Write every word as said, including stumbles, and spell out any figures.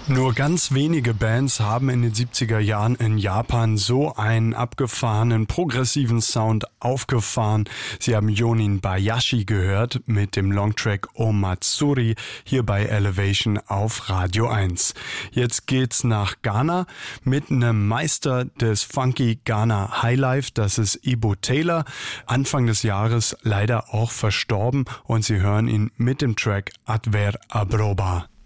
Nur ganz wenige Bands haben in den siebziger Jahren in Japan so einen abgefahrenen, progressiven Sound aufgefahren. Sie haben Yonin Bayashi gehört mit dem Longtrack O Matsuri hier bei Elevation auf Radio eins. Jetzt geht's nach Ghana mit einem Meister des Funky Ghana Highlife, das ist Ibo Taylor. Anfang des Jahres leider auch verstorben und Sie hören ihn mit dem Track Adver Abroba.